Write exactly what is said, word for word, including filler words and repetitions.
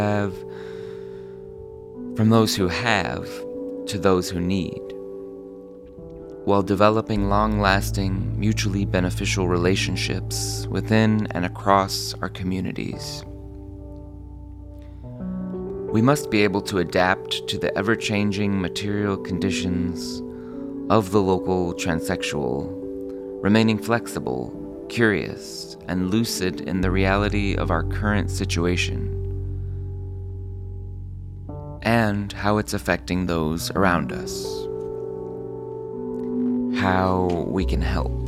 have, from those who have to those who need, while developing long-lasting, mutually beneficial relationships within and across our communities. We must be able to adapt to the ever-changing material conditions of the local transsexual, remaining flexible, curious, and lucid in the reality of our current situation and how it's affecting those around us. How we can help.